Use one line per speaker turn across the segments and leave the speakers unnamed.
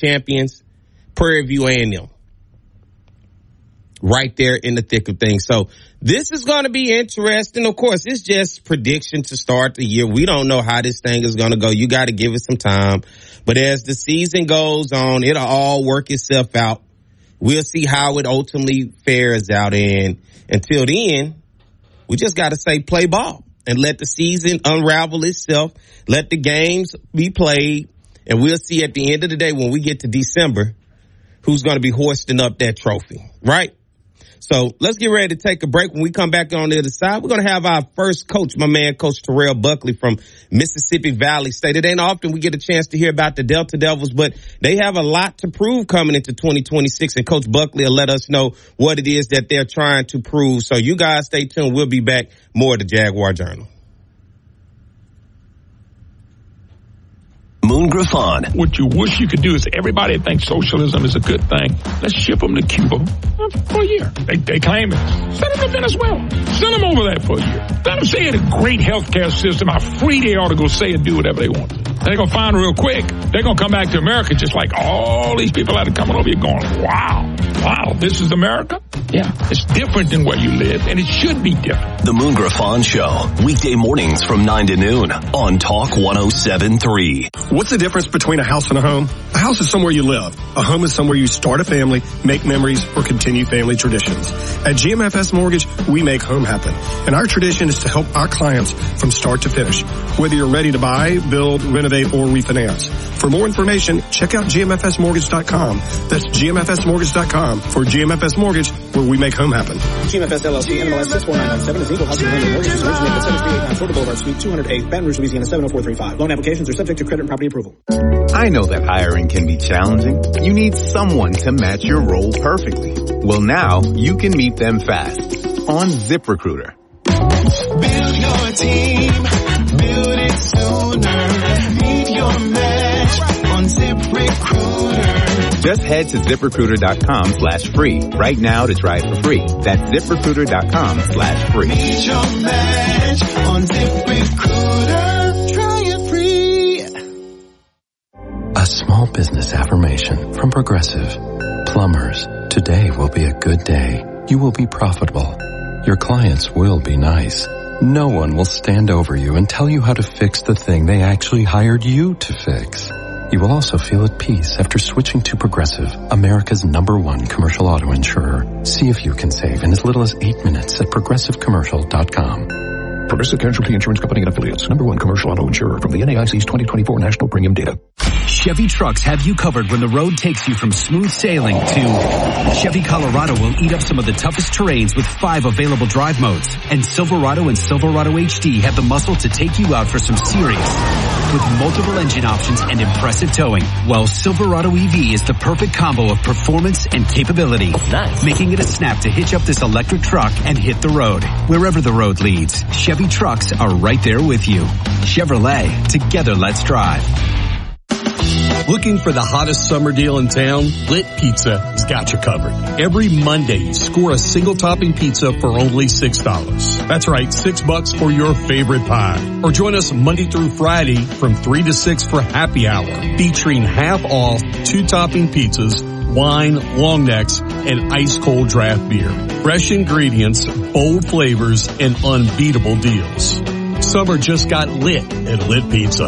champions, Prairie View A&M. Right there in the thick of things. So this is going to be interesting. Of course, it's just prediction to start the year. We don't know how this thing is going to go. You got to give it some time. But as the season goes on, it'll all work itself out. We'll see how it ultimately fares out. And until then, we just got to say play ball and let the season unravel itself. Let the games be played. And we'll see at the end of the day when we get to December who's going to be hoisting up that trophy, right? So let's get ready to take a break. When we come back on the other side, we're going to have our first coach, my man, Coach Terrell Buckley from Mississippi Valley State. It ain't often we get a chance to hear about the Delta Devils, but they have a lot to prove coming into 2026, and Coach Buckley will let us know what it is that they're trying to prove. So you guys stay tuned. We'll be back. More of the Jaguar Journal.
Moon Griffon.
What you wish you could do is everybody thinks socialism is a good thing. Let's ship them to Cuba for a year. They claim it. Send them to Venezuela. Send them over there for a year. Let them say it's a great healthcare system, how free they ought to go say and do whatever they want. They're going to find real quick. They're going to come back to America just like all these people that are coming over here going, wow, this is America? Yeah, it's different than where you live, and it should be different.
The Moon Griffon Show, weekday mornings from 9 to noon on Talk 107.3.
What's the difference between a house and a home? A house is somewhere you live. A home is somewhere you start a family, make memories, or continue family traditions. At GMFS Mortgage, we make home happen. And our tradition is to help our clients from start to finish. Whether you're ready to buy, build, renovate, or refinance. For more information, check out GMFSmortgage.com. That's GMFSmortgage.com for GMFS Mortgage, where we make home happen.
GMFS LLC, NMLS 64997 is equal housing lender. Mortgage is originated at 7389 Florida Boulevard, Suite 208, Baton Rouge, Louisiana 70435. Loan applications are subject to credit and property approval.
I know that hiring can be challenging. You need someone to match your role perfectly. Well, now you can meet them fast on ZipRecruiter.
Build your team, build it sooner. Meet your match on ZipRecruiter.
Just head to ZipRecruiter.com/free right now to try it for free. That's ZipRecruiter.com/free.
Meet your match on ZipRecruiter. Try it free.
A small business affirmation from Progressive. Plumbers, today will be a good day. You will be profitable. Your clients will be nice. No one will stand over you and tell you how to fix the thing they actually hired you to fix. You will also feel at peace after switching to Progressive, America's #1 commercial auto insurer. See if you can save in as little as 8 minutes at progressivecommercial.com.
Progressive Casualty Insurance Company and Affiliates, #1 commercial auto insurer from the NAIC's 2024 National Premium Data.
Chevy trucks have you covered when the road takes you from smooth sailing to Chevy Colorado will eat up some of the toughest terrains with 5 available drive modes. And Silverado and Silverado HD have the muscle to take you out for some serious with multiple engine options and impressive towing. While Silverado EV is the perfect combo of performance and capability. Nice. Making it a snap to hitch up this electric truck and hit the road. Wherever the road leads, Chevy trucks are right there with you. Chevrolet, together let's drive.
Looking for the hottest summer deal in town? Lit Pizza has got you covered. Every Monday, score a single topping pizza for only $6. That's right, $6 for your favorite pie. Or join us Monday through Friday from 3 to 6 for happy hour, featuring half off 2 topping pizzas, wine, long necks, and ice cold draft beer. Fresh ingredients, bold flavors, and unbeatable deals. Summer just got lit at Lit Pizza.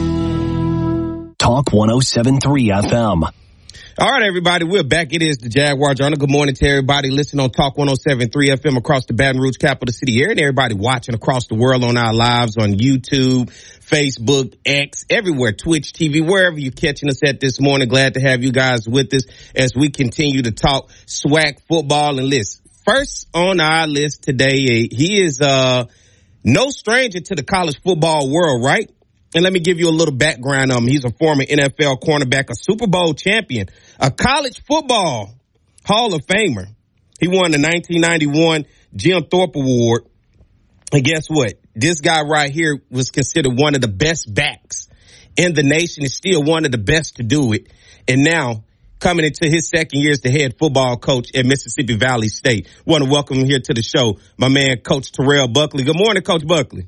Talk 107.3 FM.
All right, everybody, we're back. It is the Jaguar Journal. Good morning to everybody listening on Talk 107.3 FM across the Baton Rouge capital city area, and everybody watching across the world on our lives on YouTube, Facebook, X, everywhere, Twitch TV, wherever you're catching us at this morning. Glad to have you guys with us as we continue to talk SWAC football. And list. First on our list today, he is no stranger to the college football world, right? And let me give you a little background on him. He's a former NFL cornerback, a Super Bowl champion, a college football Hall of Famer. He won the 1991 Jim Thorpe Award. And guess what? This guy right here was considered one of the best backs in the nation. Is still one of the best to do it. And now, coming into his second year as the head football coach at Mississippi Valley State. Want to welcome him here to the show, my man, Coach Terrell Buckley. Good morning, Coach Buckley.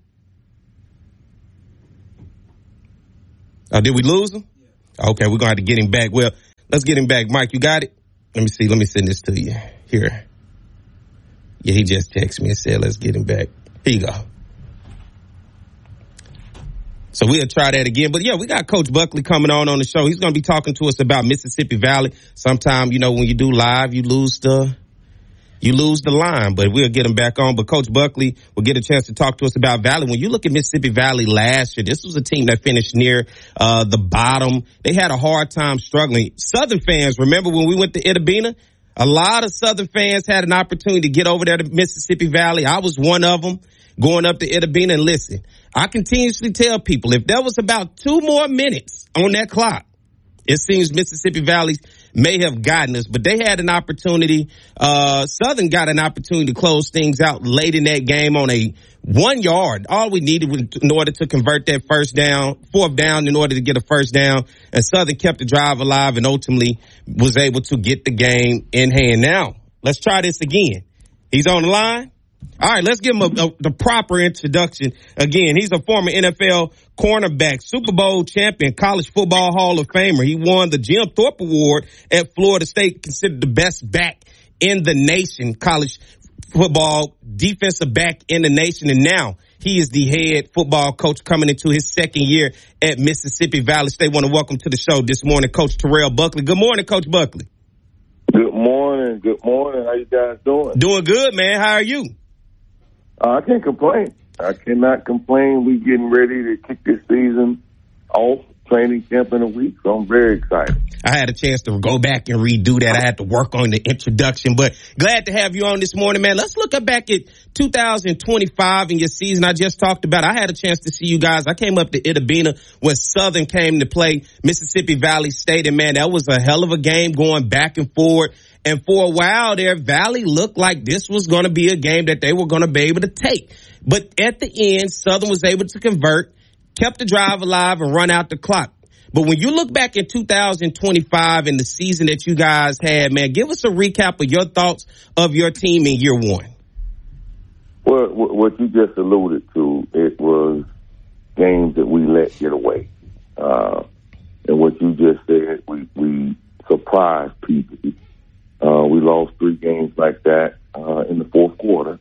Did we lose him? Okay, we're going to have to get him back. Well, Let's get him back. Mike, you got it? Let me see. Let me send this to you. Here. Yeah, he just texted me and said, let's get him back. Here you go. So we'll try that again. But, yeah, we got Coach Buckley coming on the show. He's going to be talking to us about Mississippi Valley. Sometime, you know, when you do live, you lose the line. But we'll get him back on. But Coach Buckley will get a chance to talk to us about Valley. When you look at Mississippi Valley last year, this was a team that finished near the bottom. They had a hard time struggling. Southern fans, remember when we went to Itta Bena? A lot of Southern fans had an opportunity to get over there to Mississippi Valley. I was one of them going up to Itta Bena. And listen, I continuously tell people, if there was about 2 more minutes on that clock, it seems Mississippi Valley may have gotten us, but they had an opportunity. Southern got an opportunity to close things out late in that game on a 1 yard. All we needed was in order to convert that fourth down in order to get a first down. And Southern kept the drive alive and ultimately was able to get the game in hand. Now, let's try this again. He's on the line. All right, let's give him the proper introduction. Again, he's a former NFL cornerback, Super Bowl champion, College Football Hall of Famer. He won the Jim Thorpe Award at Florida State, considered the best back in the nation, college football defensive back in the nation. And now he is the head football coach coming into his second year at Mississippi Valley State. Want to welcome to the show this morning, Coach Terrell Buckley. Good morning, Coach Buckley.
Good morning. Good morning. How you guys doing?
Doing good, man. How are you?
I can't complain. I cannot complain. We getting ready to kick this season off, training camp in a week, so I'm very excited.
I had a chance to go back and redo that. I had to work on the introduction, but glad to have you on this morning, man. Let's look back at 2025 and your season I just talked about. I had a chance to see you guys. I came up to Itta Bena when Southern came to play Mississippi Valley State, and man, that was a hell of a game going back and forth. And for a while there, Valley looked like this was going to be a game that they were going to be able to take. But at the end, Southern was able to convert, kept the drive alive, and run out the clock. But when you look back at 2025 and the season that you guys had, man, give us a recap of your thoughts of your team in year one.
Well, what you just alluded to, it was games that we let get away. And what you just said, we surprised people. We lost 3 games like that in the fourth quarter.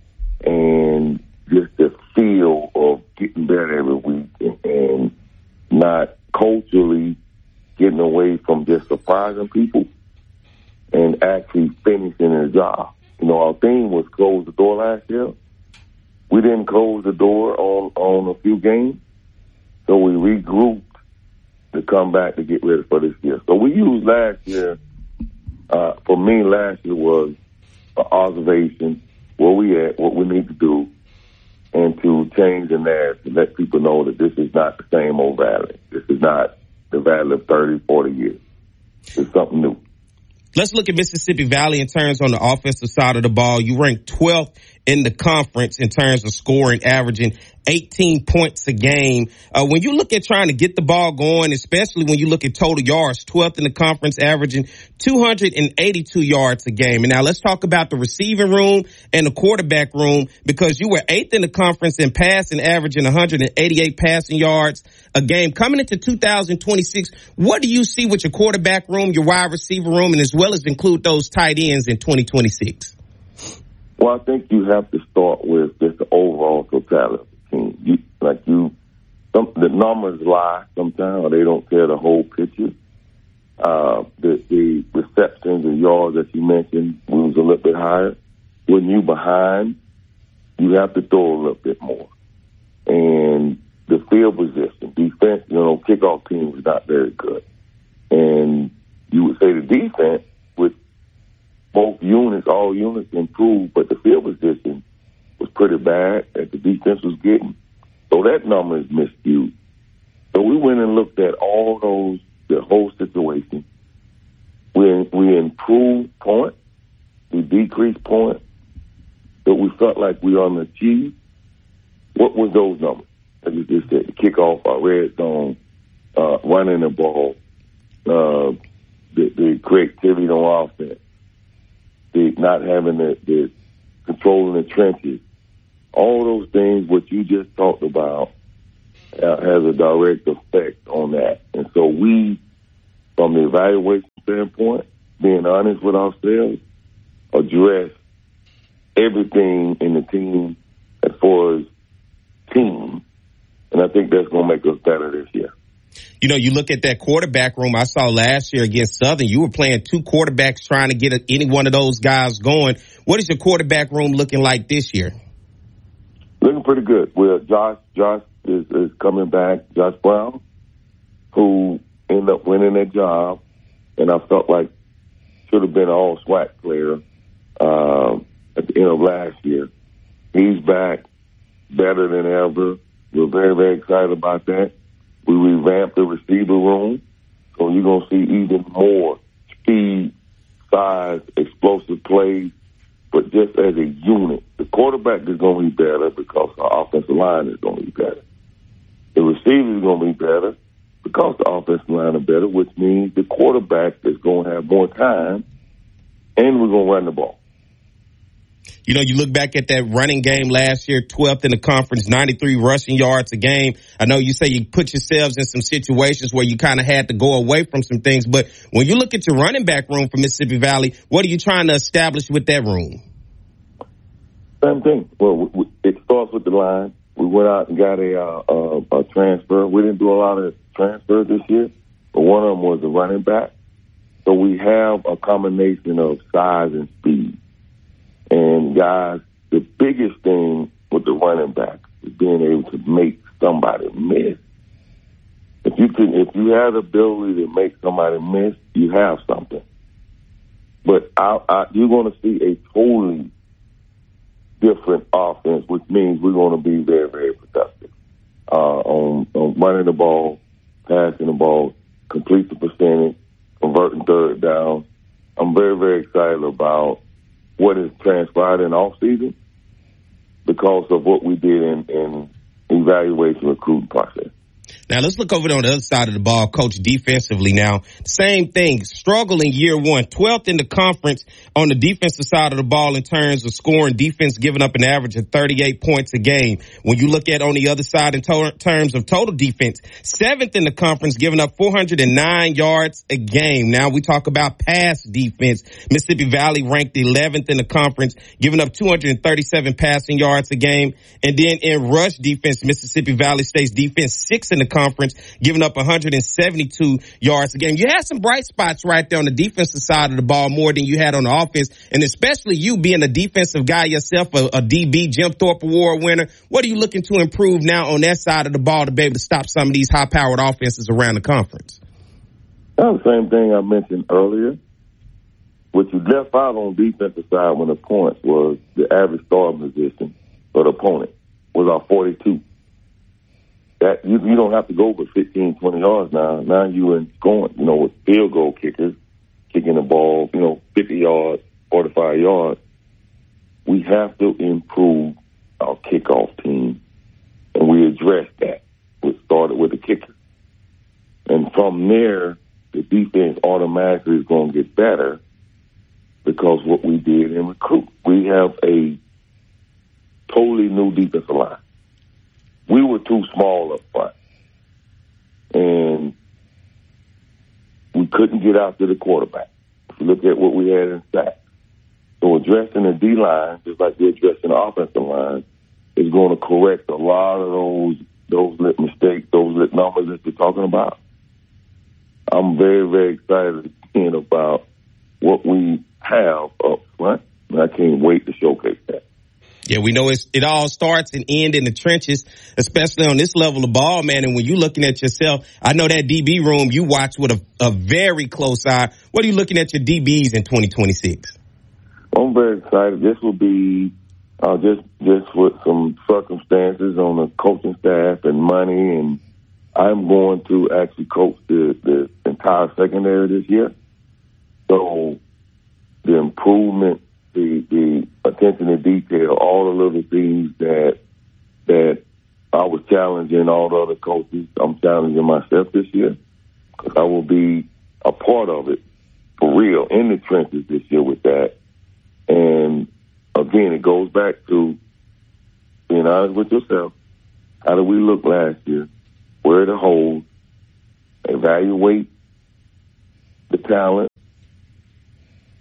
And just the feel of getting better every week and not culturally getting away from just surprising people and actually finishing their job. You know, our theme was close the door last year. We didn't close the door on a few games, so we regrouped to come back to get ready for this year. So we used last year, for me, last year was an observation, where we at, what we need to do, and to change the narrative, to let people know that this is not the same old Valley. This is not the Valley of 30, 40 years. It's something new.
Let's look at Mississippi Valley in terms on the offensive side of the ball. You ranked 12th in the conference in terms of scoring, averaging 18 points a game. When you look at trying to get the ball going, especially when you look at total yards, 12th in the conference, averaging 282 yards a game. And now let's talk about the receiving room and the quarterback room, because you were 8th in the conference in passing, averaging 188 passing yards a game. Coming into 2026, what do you see with your quarterback room, your wide receiver room, and as well as include those tight ends in 2026?
Well, I think you have to start with just the overall totality of the team. The numbers lie sometimes, or they don't tell the whole picture. The receptions and yards that you mentioned was a little bit higher. When you behind, you have to throw a little bit more. And the field position, defense, kickoff team was not very good. And you would say the defense, with both units, all units improved, but the field position was pretty bad that the defense was getting. So that number is miscued. So we went and looked at all those, the whole situation. We improved points, we decreased points, but we felt like we underachieved. What was those numbers? As you just said, the kickoff, our red zone, running the ball, the creativity on offense, the not having the controlling the trenches. All those things, what you just talked about, has a direct effect on that. And so we, from the evaluation standpoint, being honest with ourselves, address everything in the team as far as team. And I think that's going to make us better this year.
You know, you look at that quarterback room I saw last year against Southern. You were playing two quarterbacks trying to get any one of those guys going. What is your quarterback room looking like this year?
Looking pretty good. Well, Josh is coming back, Josh Brown, who ended up winning that job, and I felt like should have been an all-SWAC player at the end of last year. He's back better than ever. We're very, very excited about that. We revamped the receiver room, so you're going to see even more speed, size, explosive plays, but just as a unit. The quarterback is going to be better because the offensive line is going to be better. The receiver is going to be better because the offensive line is better, which means the quarterback is going to have more time, and we're going to run the ball.
You know, you look back at that running game last year, 12th in the conference, 93 rushing yards a game. I know you say you put yourselves in some situations where you kind of had to go away from some things, but when you look at your running back room for Mississippi Valley, what are you trying to establish with that room?
Same thing. Well, it starts with the line. We went out and got a transfer. We didn't do a lot of transfers this year, but one of them was a running back. So we have a combination of size and speed. And guys, the biggest thing with the running back is being able to make somebody miss. If you have the ability to make somebody miss, you have something. But you're going to see a totally different offense, which means we're going to be very, very productive on running the ball, passing the ball, complete the percentage, converting third down. I'm very, very excited about what has transpired in off season because of what we did in evaluation recruiting process.
Now, let's look over on the other side of the ball, Coach, defensively now. Same thing, struggle in year one, 12th in the conference on the defensive side of the ball in terms of scoring, defense giving up an average of 38 points a game. When you look at on the other side in terms of total defense, 7th in the conference, giving up 409 yards a game. Now we talk about pass defense. Mississippi Valley ranked 11th in the conference, giving up 237 passing yards a game. And then in rush defense, Mississippi Valley State's defense, 6th in the conference, giving up 172 yards a game. You had some bright spots right there on the defensive side of the ball more than you had on the offense, and especially you being a defensive guy yourself, a DB, Jim Thorpe Award winner. What are you looking to improve now on that side of the ball to be able to stop some of these high-powered offenses around the conference?
That's the same thing I mentioned earlier. What you left out on the defensive side when the points was the average starting position for the opponent was our 42. That you don't have to go over 15, 20 yards now. Now you in scoring, with field goal kickers kicking the ball, 50 yards, 45 yards. We have to improve our kickoff team, and we addressed that. We started with the kicker. And from there, the defense automatically is going to get better because what we did in recruit. We have a totally new defensive line. We were too small up front, and we couldn't get after the quarterback. If you look at what we had in sacks. So addressing the D-line, just like we're addressing the offensive line, is going to correct a lot of those mistakes, those numbers that you're talking about. I'm very, very excited again about what we have up front, and I can't wait to showcase that.
Yeah, we know it all starts and ends in the trenches, especially on this level of ball, man. And when you're looking at yourself, I know that DB room you watch with a very close eye. What are you looking at your DBs in 2026?
I'm very excited. This will be just with some circumstances on the coaching staff and money, and I'm going to actually coach the entire secondary this year. So the improvement, the attention to detail, all the little things that I was challenging all the other coaches, I'm challenging myself this year because I will be a part of it for real in the trenches this year with that. And again, it goes back to being honest with yourself. How did we look last year? Where are the holes? Evaluate the talent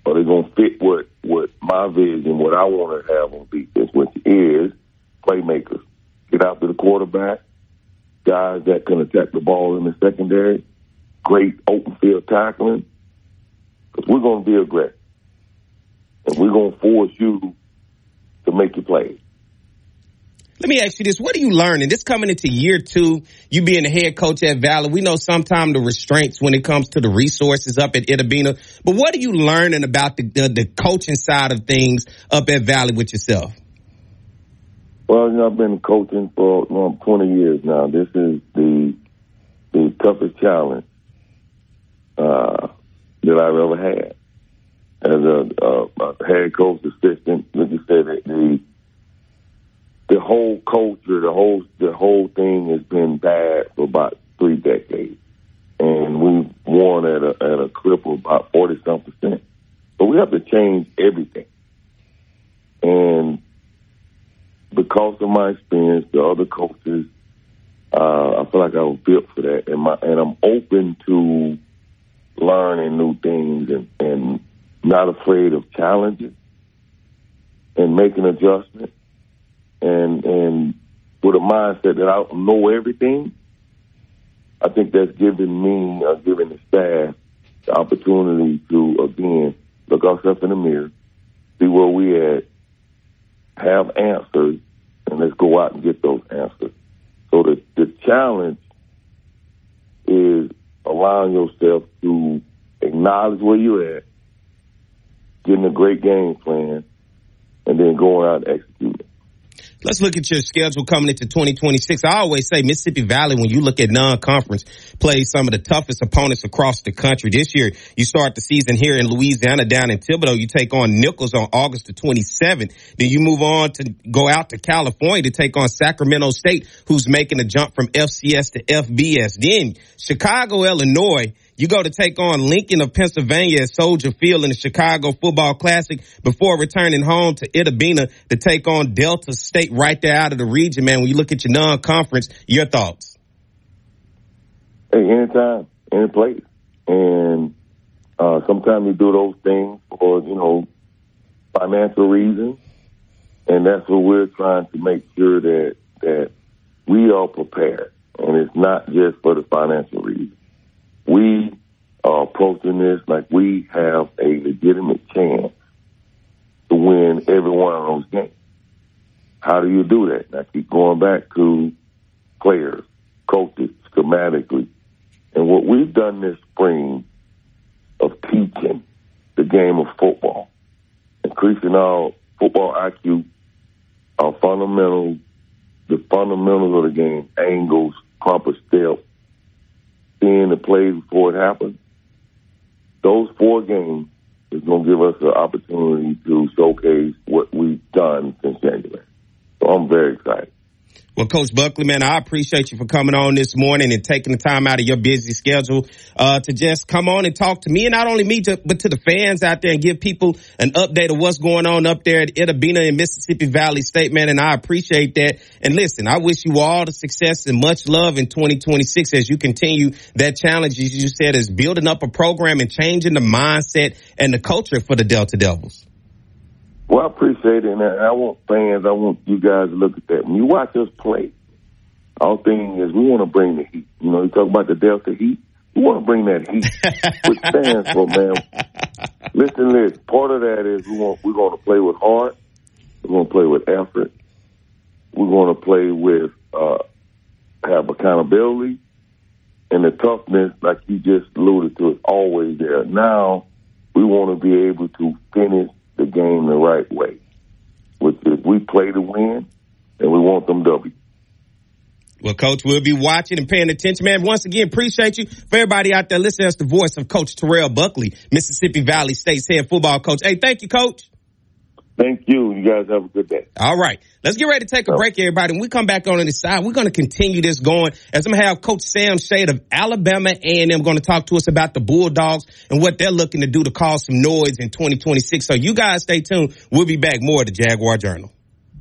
Are they going to fit what my vision, what I want to have on defense, which is playmakers. Get out to the quarterback, guys that can attack the ball in the secondary, great open field tackling, because we're going to be aggressive. And we're going to force you to make your plays.
Let me ask you this. What are you learning? This coming into year 2, you being the head coach at Valley. We know sometimes the restraints when it comes to the resources up at Itta Bena. But what are you learning about the coaching side of things up at Valley with yourself?
Well, I've been coaching for 20 years now. This is the toughest challenge that I've ever had. As a head coach, assistant, like you said, the whole culture, the whole thing has been bad for about 3 decades, and we've won at a clip of about 40-some%. But we have to change everything, and because of my experience, the other coaches, I feel like I was built for that, and I'm open to learning new things and not afraid of challenges and making adjustments. And with a mindset that I don't know everything, I think that's giving me, giving the staff the opportunity to, again, look ourselves in the mirror, see where we at, have answers, and let's go out and get those answers. So the challenge is allowing yourself to acknowledge where you're at, getting a great game plan, and then going out and executing.
Let's look at your schedule coming into 2026. I always say Mississippi Valley, when you look at non-conference, plays some of the toughest opponents across the country. This year, you start the season here in Louisiana, down in Thibodaux. You take on Nichols on August the 27th. Then you move on to go out to California to take on Sacramento State, who's making a jump from FCS to FBS. Then Chicago, Illinois. You go to take on Lincoln of Pennsylvania at Soldier Field in the Chicago Football Classic before returning home to Itta Bena to take on Delta State right there out of the region, man. When you look at your non-conference, your thoughts?
Hey, anytime, any place. And sometimes you do those things for, financial reasons. And that's what we're trying to make sure that we are prepared. And it's not just for the financial reason. We are approaching this like we have a legitimate chance to win every one of those games. How do you do that? I keep going back to players, coaches, schematically. And what we've done this spring of teaching the game of football, increasing our football IQ, our fundamentals, the fundamentals of the game, angles, proper steps, seeing the plays before it happens. Those 4 games is going to give us an opportunity to showcase what we've done since January. So I'm very excited.
Well, Coach Buckley, man, I appreciate you for coming on this morning and taking the time out of your busy schedule to just come on and talk to me, and not only me, but to the fans out there, and give people an update of what's going on up there at Itta Bena in Mississippi Valley State, man, and I appreciate that. And listen, I wish you all the success and much love in 2026 as you continue that challenge, as you said, is building up a program and changing the mindset and the culture for the Delta Devils.
Well, I appreciate it, and I want you guys to look at that. When you watch us play, our thing is we want to bring the heat. You talk about the Delta Heat. We want to bring that heat, which stands for, man. Listen, part of that is we're going to play with heart. We're going to play with effort. We're going to play with have accountability, and the toughness, like you just alluded to, is always there. Now we want to be able to finish the game the right way, which is we play to win, and we want them W.
Well, Coach, we'll be watching and paying attention, man. Once again, appreciate you. For everybody out there listening, that's the voice of Coach Terrell Buckley, Mississippi Valley State's head football coach. Hey, thank you, Coach.
Thank you. You guys have a good day.
All right. Let's get ready to take a break, everybody. When we come back on this side, we're going to continue this going, as I'm going to have Coach Sam Shade of Alabama A&M going to talk to us about the Bulldogs and what they're looking to do to cause some noise in 2026. So you guys stay tuned. We'll be back more at the Jaguar Journal.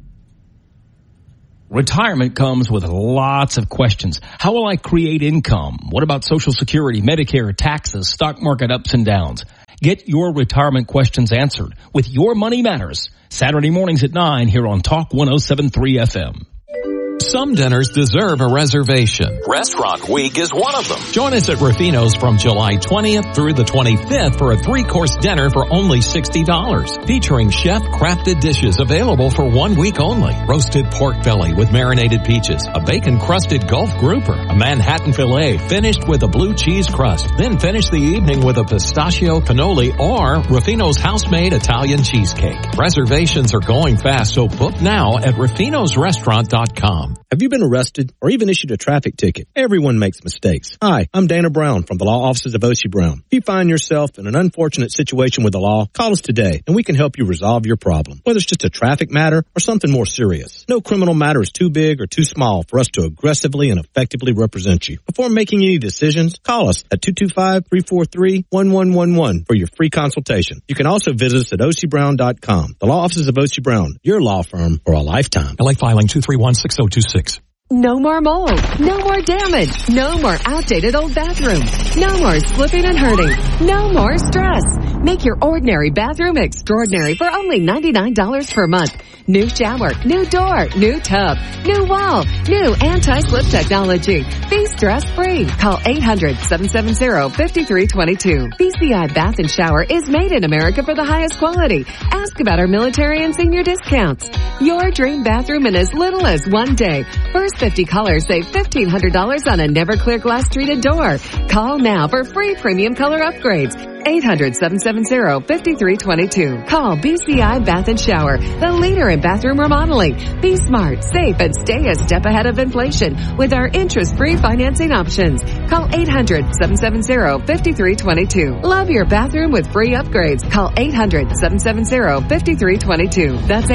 Retirement comes with lots of questions. How will I create income? What about Social Security, Medicare, taxes, stock market ups and downs? Get your retirement questions answered with Your Money Matters. Saturday mornings at 9 here on Talk 107.3 FM.
Some dinners deserve a reservation.
Restaurant Week is one of them.
Join us at Ruffino's from July 20th through the 25th for a 3-course dinner for only $60. Featuring chef-crafted dishes available for 1 week only. Roasted pork belly with marinated peaches, a bacon-crusted Gulf grouper, a Manhattan filet finished with a blue cheese crust. Then finish the evening with a pistachio cannoli or Ruffino's house-made Italian cheesecake. Reservations are going fast, so book now at ruffinosrestaurant.com.
Have you been arrested or even issued a traffic ticket? Everyone makes mistakes. Hi, I'm Dana Brown from the law offices of O.C. Brown. If you find yourself in an unfortunate situation with the law, call us today and we can help you resolve your problem, whether it's just a traffic matter or something more serious. No criminal matter is too big or too small for us to aggressively and effectively represent you. Before making any decisions, call us at 225-343-1111 for your free consultation. You can also visit us at ocbrown.com. The law offices of O.C. Brown, your law firm for a lifetime.
LA filing 231-6026.
No more mold. No more damage. No more outdated old bathroom. No more slipping and hurting. No more stress. Make your ordinary bathroom extraordinary for only $99 per month. New shower, new door, new tub, new wall, new anti-slip technology. Be stress-free. Call 800-770-5322. BCI Bath and Shower is made in America for the highest quality. Ask about our military and senior discounts. Your dream bathroom in as little as 1 day. First 50 callers save $1,500 on a Never-Clear glass treated door. Call now for free premium color upgrades. 800-770-5322. Call BCI Bath and Shower, the leader in bathroom remodeling. Be smart, safe, and stay a step ahead of inflation with our interest-free financing options. Call 800-770-5322. Love your bathroom with free upgrades. Call 800-770-5322. That's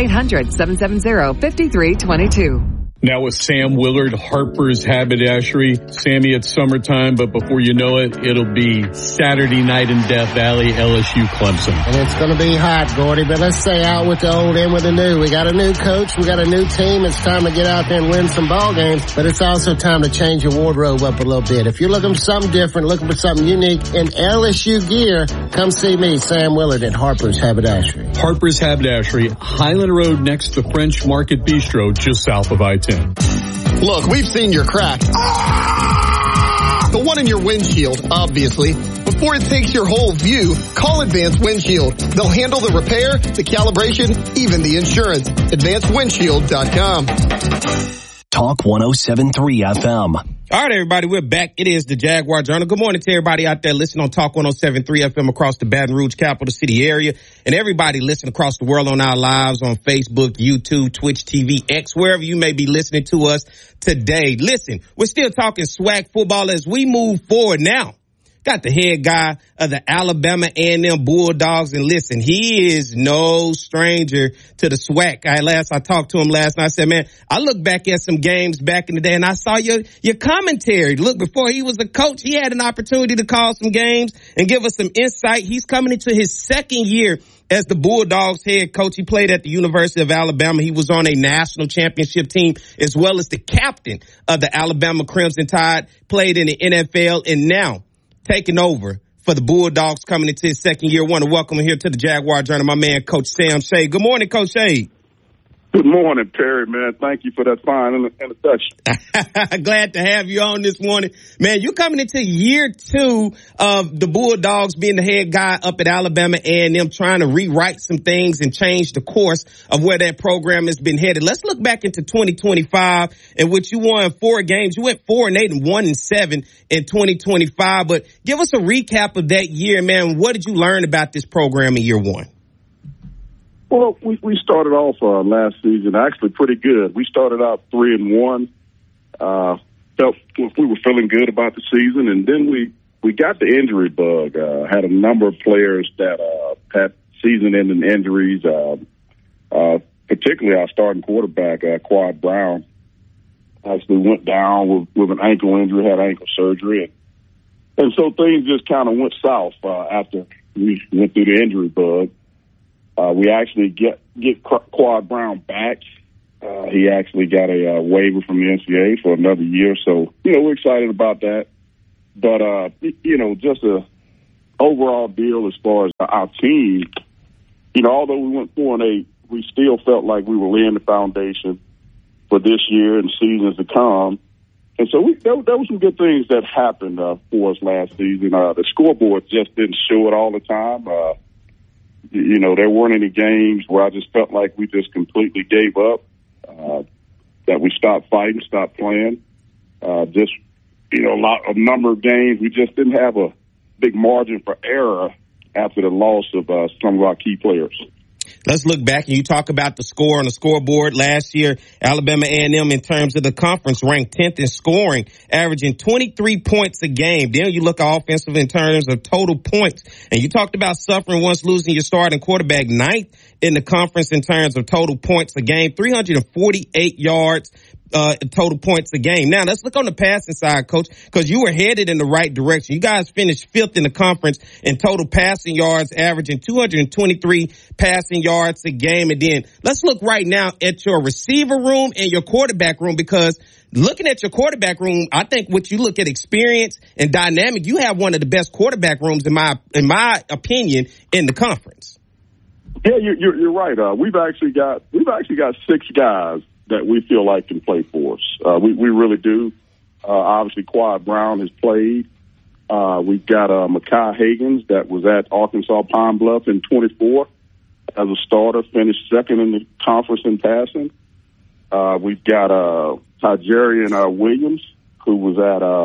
800-770-5322.
Now with Sam Willard, Harper's Haberdashery. Sammy, it's summertime, but before you know it, it'll be Saturday night in Death Valley, LSU Clemson.
And it's going to be hot, Gordy, but let's stay out with the old, in with the new. We got a new coach, we got a new team. It's time to get out there and win some ball games, but it's also time to change your wardrobe up a little bit. If you're looking for something different, looking for something unique in LSU gear, come see me, Sam Willard at Harper's Haberdashery.
Harper's Haberdashery, Highland Road next to French Market Bistro, just south of I-10.
Look, we've seen your crack. The one in your windshield, obviously. Before it takes your whole view, call Advanced Windshield. They'll handle the repair, the calibration, even the insurance. AdvancedWindshield.com.
Talk 107.3 FM.
All right, everybody, we're back. It is the Jaguar Journal. Good morning to everybody out there listening on Talk 107.3 FM across the Baton Rouge capital city area, and everybody listening across the world on our lives on Facebook, YouTube, Twitch TV, X, wherever you may be listening to us today. Listen, we're still talking SWAC football as we move forward now. Got the head guy of the Alabama A&M Bulldogs, and listen, he is no stranger to the SWAC. I talked to him last night. I said, man, I look back at some games back in the day, and I saw your commentary. Look, before he was a coach, he had an opportunity to call some games and give us some insight. He's coming into his second year as the Bulldogs head coach. He played at the University of Alabama. He was on a national championship team as well as the captain of the Alabama Crimson Tide, played in the NFL, and now taking over for the Bulldogs coming into his second year. I want to welcome him here to the Jaguar Journal, my man, Coach Sam Shade. Good morning, Coach Shade.
Good morning, Terry, man. Thank you for that fine introduction.
Glad to have you on this morning. Man, you're coming into year 2 of the Bulldogs being the head guy up at Alabama A&M, trying to rewrite some things and change the course of where that program has been headed. Let's look back into 2025, in which you won 4 games. You went 4-8 and 1-7 in 2025. But give us a recap of that year, man. What did you learn about this program in year 1?
Well, we started off last season actually pretty good. We started out 3-1. Felt we were feeling good about the season, and then we got the injury bug. Had a number of players that had season-ending injuries. Particularly our starting quarterback, Quad Brown, actually went down with an ankle injury, had ankle surgery, and so things just kind of went south after we went through the injury bug. We actually get Quad Brown back. He actually got a waiver from the NCAA for another year. So, we're excited about that. But, just a overall deal as far as our team, although we went 4-8, we still felt like we were laying the foundation for this year and seasons to come. And so there were some good things that happened for us last season. The scoreboard just didn't show it all the time. There weren't any games where I just felt like we just completely gave up, that we stopped fighting, stopped playing. A number of games we just didn't have a big margin for error after the loss of some of our key players.
Let's look back, and you talk about the score on the scoreboard. Last year, Alabama A&M, in terms of the conference, ranked 10th in scoring, averaging 23 points a game. Then you look offensive in terms of total points. And you talked about suffering once losing your starting quarterback, 9th in the conference in terms of total points a game, 348 yards. Total points a game. Now, let's look on the passing side, Coach, because you were headed in the right direction. You guys finished 5th in the conference in total passing yards, averaging 223 passing yards a game. And then let's look right now at your receiver room and your quarterback room, because looking at your quarterback room, I think what you look at experience and dynamic, you have one of the best quarterback rooms, in my opinion, in the conference.
Yeah, you're right. We've actually got 6 guys that we feel like can play for us. We really do. Obviously, Quad Brown has played. We've got Mekhi Higgins that was at Arkansas Pine Bluff in 24 as a starter, finished 2nd in the conference in passing. We've got Tijerian Williams, who was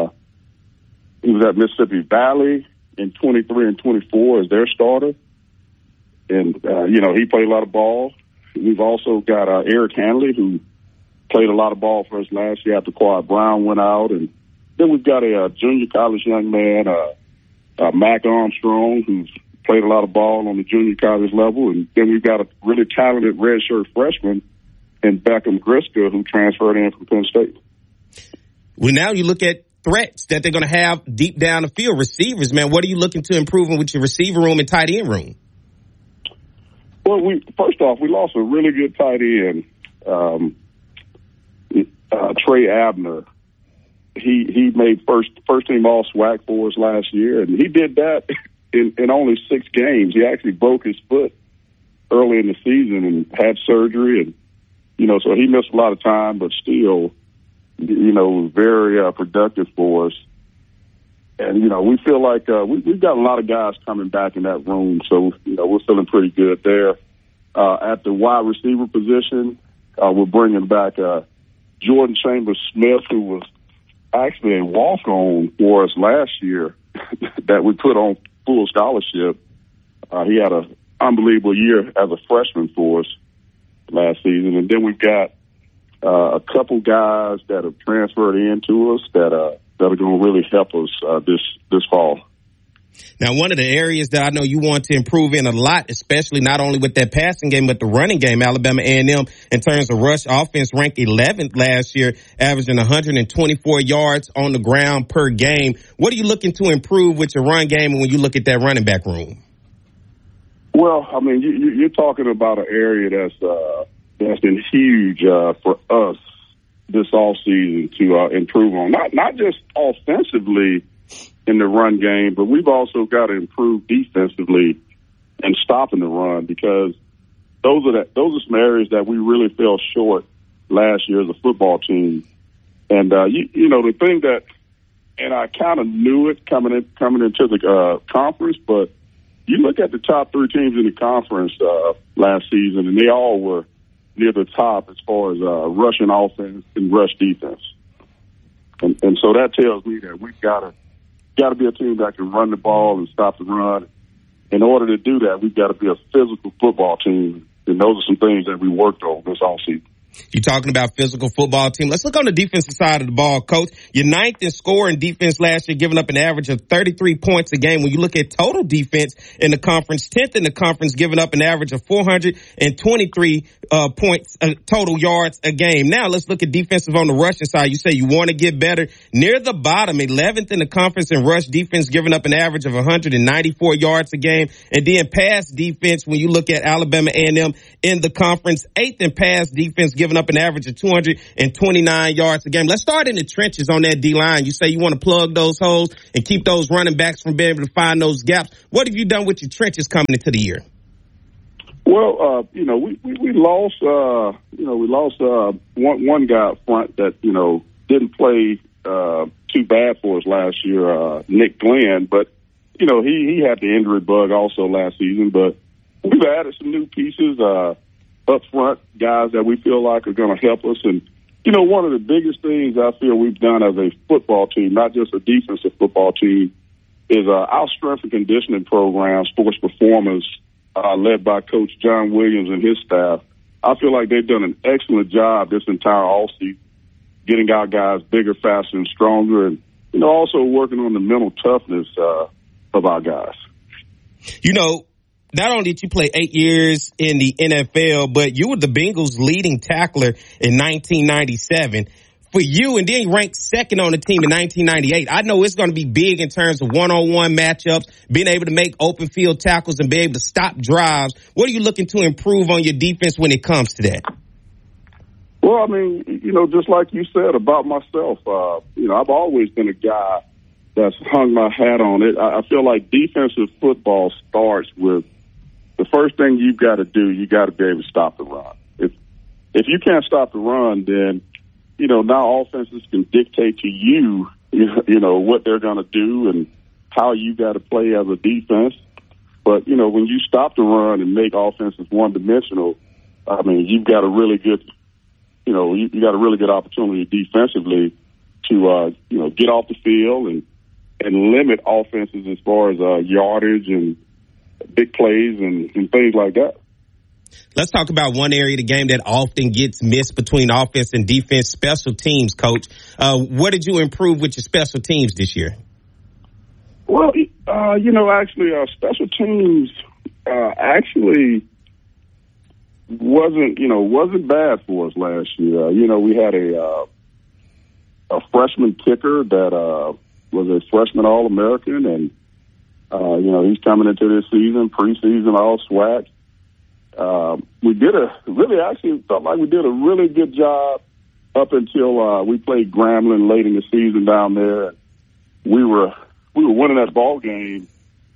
at Mississippi Valley in 23 and 24 as their starter. And, he played a lot of ball. We've also got Eric Hanley, who played a lot of ball for us last year after Quad Brown went out. And then we've got a junior college young man, Mac Armstrong, who's played a lot of ball on the junior college level. And then we've got a really talented redshirt freshman in Beckham Griska, who transferred in from Penn State.
Well, now you look at threats that they're going to have deep down the field. Receivers, man, what are you looking to improve with your receiver room and tight end room?
Well, first off, we lost a really good tight end, Trey Abner. He made first team all SWAC for us last year, and he did that in only 6 games. He actually broke his foot early in the season and had surgery, and so he missed a lot of time, but still, was very productive for us. And, we feel like we've got a lot of guys coming back in that room, so, we're feeling pretty good there. At the wide receiver position, we're bringing back Jordan Chambers-Smith, who was actually a walk-on for us last year that we put on full scholarship. He had an unbelievable year as a freshman for us last season. And then we've got a couple guys that have transferred into us that are going to really help us this fall.
Now, one of the areas that I know you want to improve in a lot, especially not only with that passing game, but the running game, Alabama A&M, in terms of rush offense, ranked 11th last year, averaging 124 yards on the ground per game. What are you looking to improve with your run game and when you look at that running back room?
Well, I mean, you're talking about an area that's been huge for us this offseason to improve on. Not just offensively in the run game, but we've also got to improve defensively and stopping the run, because those are some areas that we really fell short last year as a football team. And the thing that, and I kind of knew it coming into the conference, but you look at the top 3 teams in the conference last season, and they all were near the top as far as rushing offense and rush defense. And so that tells me that we've got to be a team that can run the ball and stop the run. In order to do that, we've got to be a physical football team, and those are some things that we worked on this offseason.
You're talking about physical football team. Let's look on the defensive side of the ball, Coach. You're 9th in scoring defense last year, giving up an average of 33 points a game. When you look at total defense in the conference, 10th in the conference, giving up an average of 423 points total yards a game. Now let's look at defensive on the rushing side. You say you want to get better. Near the bottom, 11th in the conference in rush defense, giving up an average of 194 yards a game. And then pass defense, when you look at Alabama A&M in the conference, 8th in pass defense, giving giving up an average of 229 yards a game. Let's start in the trenches on that D-line. You say you want to plug those holes and keep those running backs from being able to find those gaps. What have you done with your trenches coming into the year?
Well, we lost, one guy up front that, didn't play too bad for us last year, Nick Glenn, but, he had the injury bug also last season, but we've added some new pieces, up front, guys that we feel like are going to help us. And, one of the biggest things I feel we've done as a football team, not just a defensive football team, is our strength and conditioning program, Sports Performance, led by Coach John Williams and his staff. I feel like they've done an excellent job this entire offseason, getting our guys bigger, faster, and stronger, and, also working on the mental toughness of our guys.
Not only did you play 8 years in the NFL, but you were the Bengals' leading tackler in 1997. For you, and then ranked second on the team in 1998. I know it's going to be big in terms of one-on-one matchups, being able to make open field tackles and be able to stop drives. What are you looking to improve on your defense when it comes to that?
Well, just like you said about myself, I've always been a guy that's hung my hat on it. I feel like defensive football starts with the first thing you've got to do, you got to be able to stop the run. If you can't stop the run, then now offenses can dictate to you, what they're going to do and how you got to play as a defense. But, when you stop the run and make offenses one-dimensional, you've got a really good, you got a really good opportunity defensively to, get off the field and limit offenses as far as yardage and big plays and things like that.
Let's talk about one area of the game that often gets missed between offense and defense, special teams, Coach. What did you improve with your special teams this year?
Well, actually, our special teams actually wasn't bad for us last year. We had a freshman kicker that was a freshman All-American, and he's coming into this season, preseason All-SWAC. We felt like we did a really good job up until we played Grambling late in the season down there. We were winning that ball game.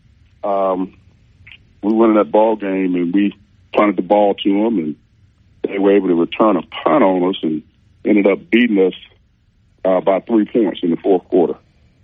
And we punted the ball to them, and they were able to return a punt on us and ended up beating us by 3 points in the fourth quarter.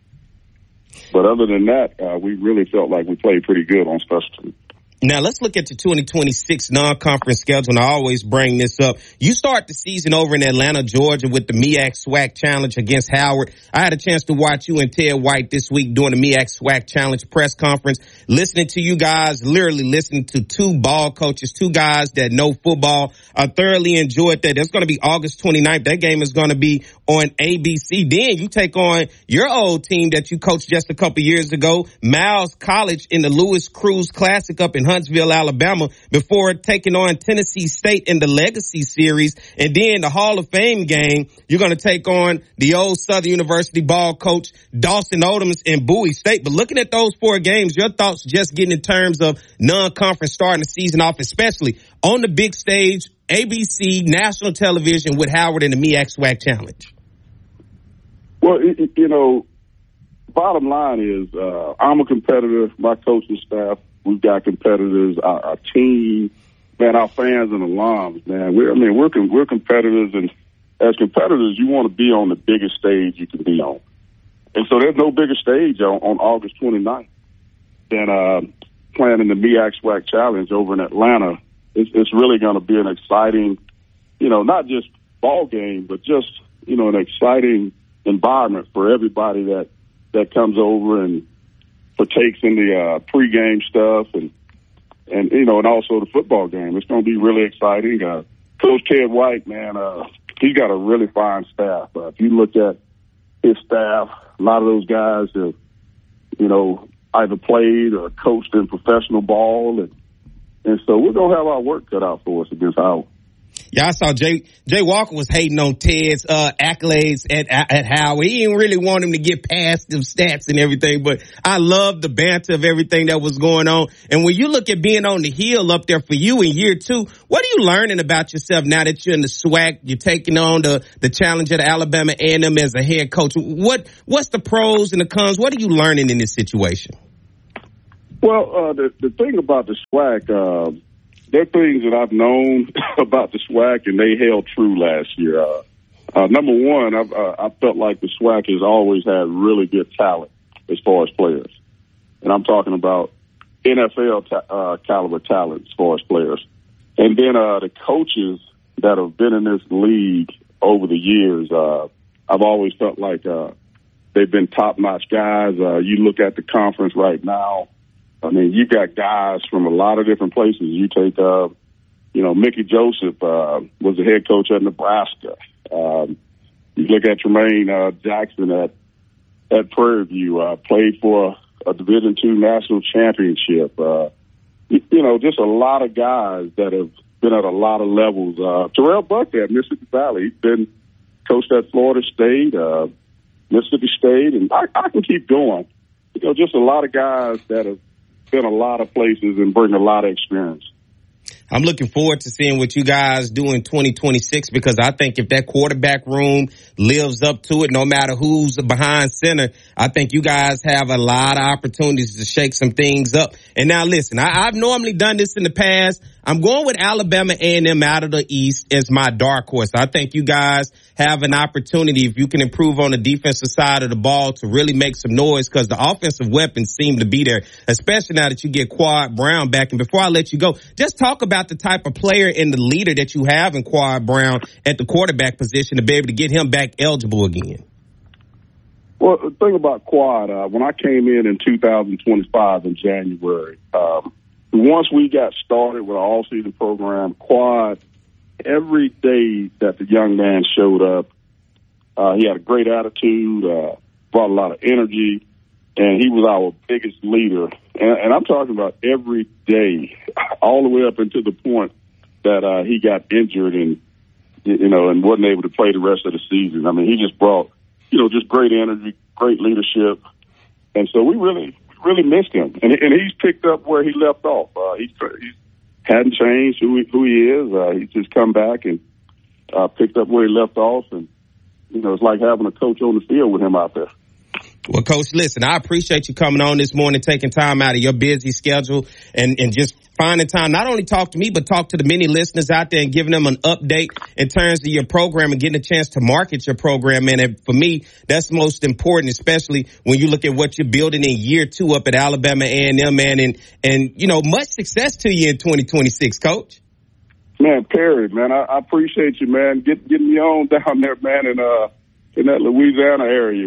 But other than that, we really felt like we played pretty good on special teams.
Now, let's look at the 2026 non-conference schedule, and I always bring this up. You start the season over in Atlanta, Georgia, with the MEAC SWAC Challenge against Howard. I had a chance to watch you and Ted White this week during the MEAC SWAC Challenge press conference, listening to you guys, literally listening to two ball coaches, two guys that know football. I thoroughly enjoyed that. That's going to be August 29th. That game is going to be on ABC. Then you take on your old team that you coached just a couple years ago, Miles College, in the Lewis Cruz Classic up in Huntsville, Alabama, before taking on Tennessee State in the Legacy Series. And then the Hall of Fame game, you're going to take on the old Southern University ball coach, Dawson Odoms, in Bowie State. But looking at those four games, your thoughts just getting in terms of non-conference starting the season off, especially on the big stage, ABC, national television with Howard and the MEAC SWAC Challenge?
Well, bottom line is I'm a competitor. My coaching staff, we've got competitors. Our team, man, our fans and alums, man. We're competitors, and as competitors, you want to be on the biggest stage you can be on. And so there's no bigger stage on August 29th than playing in the MEAC SWAC Challenge over in Atlanta. It's really going to be an exciting, not just ball game, but just, an exciting environment for everybody that comes over and partakes in the pregame stuff and also the football game. It's going to be really exciting. Coach Ted White, man, he's got a really fine staff. If you look at his staff, a lot of those guys have, either played or coached in professional ball, and so we're going to have our work cut out for us against Howard.
Yeah, I saw Jay Walker was hating on Ted's accolades at Howard. He didn't really want him to get past them stats and everything, but I love the banter of everything that was going on. And when you look at being on the hill up there for you in year 2, what are you learning about yourself now that you're in the SWAC? You're taking on the challenge at Alabama A&M as a head coach. What's the pros and the cons? What are you learning in this situation?
Well, the thing about the SWAC, there are things that I've known about the SWAC, and they held true last year. Number one, I felt like the SWAC has always had really good talent as far as players. And I'm talking about NFL caliber talent as far as players. And then the coaches that have been in this league over the years, I've always felt like they've been top-notch guys. You look at the conference right now, I mean, you got guys from a lot of different places. You take, Mickey Joseph was the head coach at Nebraska. You look at Tremaine Jackson at Prairie View, played for a Division II national championship. Just a lot of guys that have been at a lot of levels. Terrell Buck at Mississippi Valley, he's been coached at Florida State, Mississippi State, and I can keep going. Just a lot of guys that have been a lot of places and bring a lot of experience.
I'm looking forward to seeing what you guys do in 2026 because I think if that quarterback room lives up to it, no matter who's behind center, I think you guys have a lot of opportunities to shake some things up. And now listen, I've normally done this in the past. I'm going with Alabama A&M out of the East as my dark horse. I think you guys have an opportunity if you can improve on the defensive side of the ball to really make some noise because the offensive weapons seem to be there, especially now that you get Quad Brown back. And before I let you go, just talk about the type of player and the leader that you have in Quad Brown at the quarterback position to be able to get him back eligible again.
Well, the thing about Quad, when I came in 2025 in January, once we got started with our all-season program, Quad, every day that the young man showed up, he had a great attitude, brought a lot of energy, and he was our biggest leader. And I'm talking about every day, all the way up until the point that he got injured and wasn't able to play the rest of the season. I mean, he just brought, just great energy, great leadership. And so we really missed him. And he's picked up where he left off. He hadn't changed who he is. He's just come back and picked up where he left off. And, it's like having a coach on the field with him out there.
Well, Coach, listen, I appreciate you coming on this morning, taking time out of your busy schedule and just finding time, not only talk to me, but talk to the many listeners out there and giving them an update in terms of your program and getting a chance to market your program. And for me, that's most important, especially when you look at what you're building in year 2 up at Alabama A&M, man. And much success to you in 2026, Coach.
Man, Perry, man, I appreciate you, man. Getting me on down there, man, in that Louisiana area,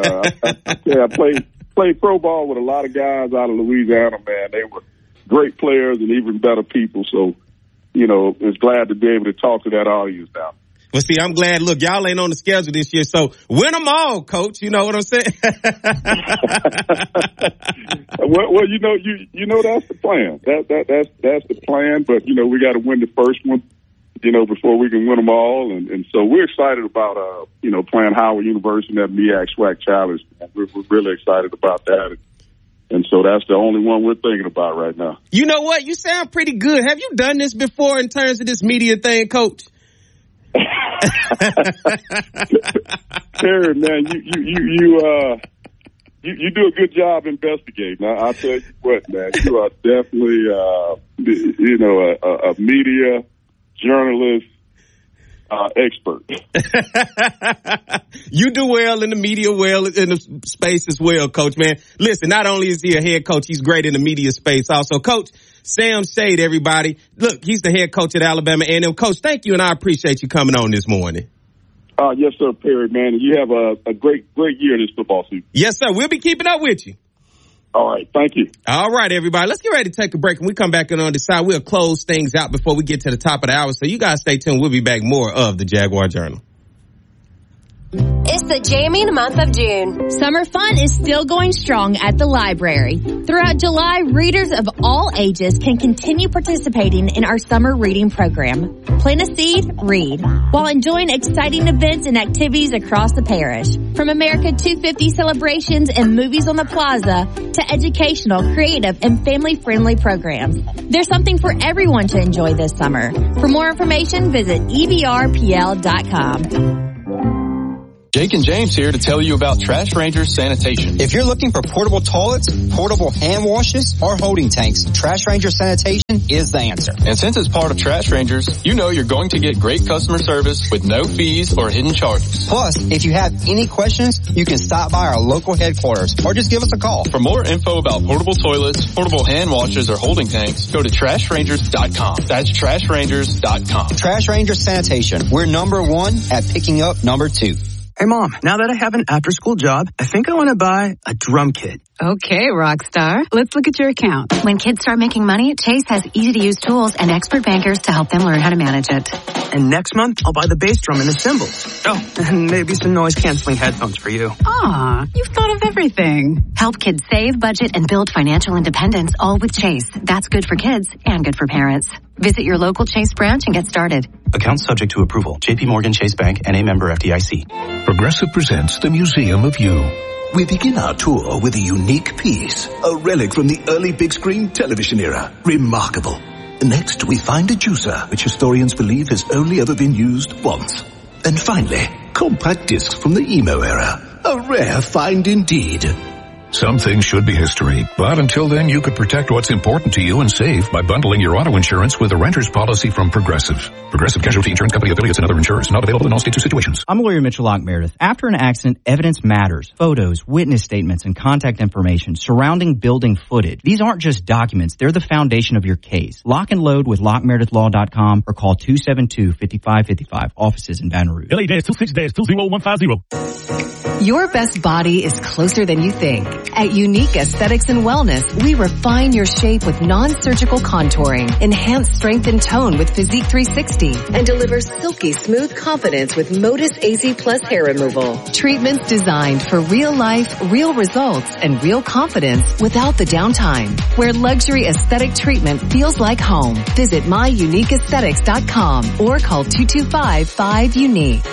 man. I played pro ball with a lot of guys out of Louisiana, man. They were great players and even better people. So, it's glad to be able to talk to that audience now.
Well, see, I'm glad. Look, y'all ain't on the schedule this year, so win them all, Coach. You know what I'm saying?
well, that's the plan. That's the plan. But we got to win the first one, before we can win them all. And so we're excited about playing Howard University in that MEAC SWAC Challenge. We're really excited about that. And so that's the only one we're thinking about right now.
You know what? You sound pretty good. Have you done this before in terms of this media thing, Coach?
Terry, man, you do a good job investigating. I'll tell you what, man, you are definitely a media journalist expert.
You do well in the media, well in the space as well, Coach, man. Listen, not only is he a head coach, he's great in the media space also. Coach Sam Shade, everybody. Look, he's the head coach at Alabama A&M. Coach, thank you, and I appreciate you coming on this morning.
Yes, sir, Perry, man. You have a great year this football season.
Yes, sir. We'll be keeping up with you.
All right. Thank you.
All right, everybody. Let's get ready to take a break. When we come back and on the side, we'll close things out before we get to the top of the hour. So you guys stay tuned. We'll be back more of the Jaguar Journal.
It's the jamming month of June.
Summer fun is still going strong at the library. Throughout July, readers of all ages can continue participating in our summer reading program. Plant a seed, read, while enjoying exciting events and activities across the parish. From America 250 celebrations and movies on the plaza to educational, creative, and family-friendly programs. There's something for everyone to enjoy this summer. For more information, visit ebrpl.com.
Jake and James here to tell you about Trash Rangers Sanitation.
If you're looking for portable toilets, portable hand washes, or holding tanks, Trash Rangers Sanitation is the answer.
And since it's part of Trash Rangers, you know you're going to get great customer service with no fees or hidden charges.
Plus, if you have any questions, you can stop by our local headquarters or just give us a call.
For more info about portable toilets, portable hand washes, or holding tanks, go to TrashRangers.com. That's TrashRangers.com.
Trash Rangers Sanitation. We're number one at picking up number two.
Hey Mom, now that I have an after-school job, I think I want to buy a drum kit.
Okay, Rockstar. Let's look at your account.
When kids start making money, Chase has easy-to-use tools and expert bankers to help them learn how to manage it.
And next month, I'll buy the bass drum and the cymbals. Oh, and maybe some noise-canceling headphones for you.
Aw, you've thought of everything.
Help kids save, budget, and build financial independence, all with Chase. That's good for kids and good for parents. Visit your local Chase branch and get started.
Account subject to approval. J.P. Morgan Chase Bank, N.A. member FDIC.
Progressive presents the Museum of You.
We begin our tour with a unique piece, a relic from the early big screen television era. Remarkable. Next, we find a juicer, which historians believe has only ever been used once. And finally, compact discs from the emo era. A rare find indeed.
Some things should be history, but until then you could protect what's important to you and save by bundling your auto insurance with a renter's policy from Progressive. Progressive Casualty Insurance Company affiliates and other insurers, not available in all states or situations.
I'm lawyer Mitchell Locke Meredith. After an accident, evidence matters. Photos, witness statements, and contact information surrounding building footage. These aren't just documents, they're the foundation of your case. Lock and load with LockMeredithLaw.com or call 272-5555, offices in Baton Rouge.
LA-26-20150.
Your best body is closer than you think. At Unique Aesthetics and Wellness, we refine your shape with non-surgical contouring, enhance strength and tone with Physique 360, and deliver silky smooth confidence with Modus AZ Plus hair removal. Treatments designed for real life, real results, and real confidence without the downtime. Where luxury aesthetic treatment feels like home. Visit myuniqueaesthetics.com or call 225-5UNIQUE.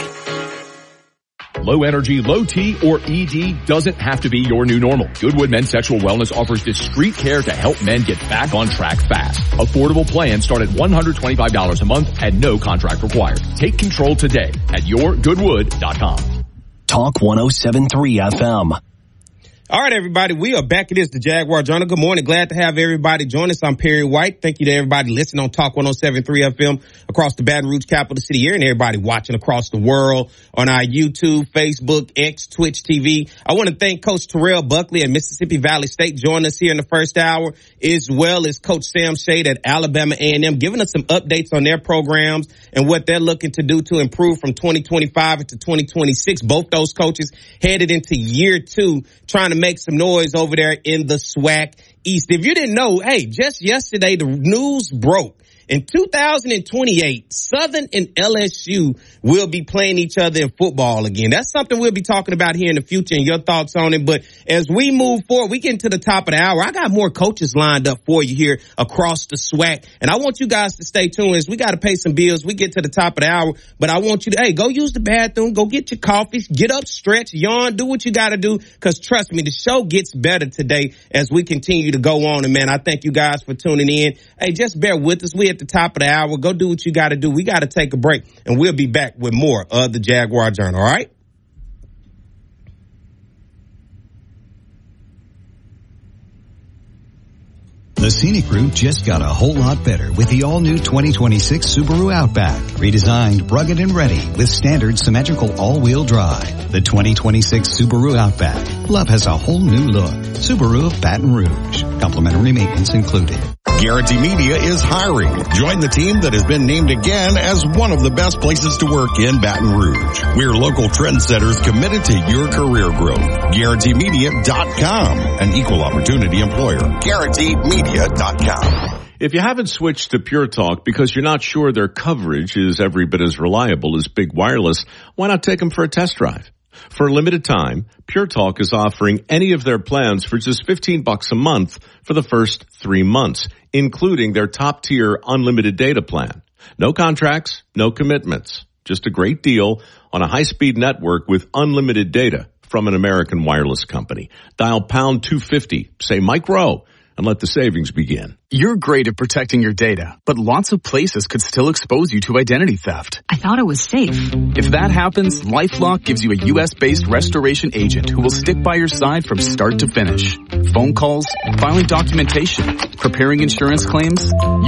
Low energy, low T, or ED doesn't have to be your new normal. Goodwood Men's Sexual Wellness offers discreet care to help men get back on track fast. Affordable plans start at $125 a month and no contract required. Take control today at yourgoodwood.com.
Talk 107.3 FM.
All right, everybody, we are back. It is the Jaguar Journal. Good morning. Glad to have everybody join us. I'm Perry White. Thank you to everybody listening on Talk 107.3 FM across the Baton Rouge capital city area and everybody watching across the world on our YouTube, Facebook, X, Twitch TV. I want to thank Coach Terrell Buckley at Mississippi Valley State joining us here in the first hour, as well as Coach Sam Shade at Alabama A&M, giving us some updates on their programs and what they're looking to do to improve from 2025 to 2026. Both those coaches headed into year two, trying to make some noise over there in the SWAC East. If you didn't know, hey, just yesterday the news broke. In 2028, Southern and LSU will be playing each other in football again. That's something we'll be talking about here in the future and your thoughts on it. But as we move forward, we get into the top of the hour. I got more coaches lined up for you here across the SWAC. And I want you guys to stay tuned as we got to pay some bills. We get to the top of the hour. But I want you to, hey, go use the bathroom, go get your coffee, get up, stretch, yawn, do what you got to do. Because trust me, the show gets better today as we continue to go on. And man, I thank you guys for tuning in. Hey, just bear with us. We at the top of the hour. Go do what you got to do. We got to take a break, and we'll be back with more of the Jaguar Journal. All right?
The scenic route just got a whole lot better with the all-new 2026 Subaru Outback. Redesigned, rugged, and ready with standard symmetrical all-wheel drive. The 2026 Subaru Outback. Love has a whole new look. Subaru of Baton Rouge. Complimentary maintenance included.
Guarantee Media is hiring. Join the team that has been named again as one of the best places to work in Baton Rouge. We're local trendsetters committed to your career growth. GuaranteeMedia.com, an equal opportunity employer. GuaranteeMedia.com.
If you haven't switched to Pure Talk because you're not sure their coverage is every bit as reliable as Big Wireless, why not take them for a test drive? For a limited time, Pure Talk is offering any of their plans for just $15 a month for the first 3 months, including their top-tier unlimited data plan. No contracts, no commitments. Just a great deal on a high-speed network with unlimited data from an American wireless company. Dial pound 250, say Mike Rowe, and let the savings begin.
You're great at protecting your data, but lots of places could still expose you to identity theft.
I thought it was safe.
If that happens, LifeLock gives you a U.S.-based restoration agent who will stick by your side from start to finish. Phone calls, filing documentation, preparing insurance claims.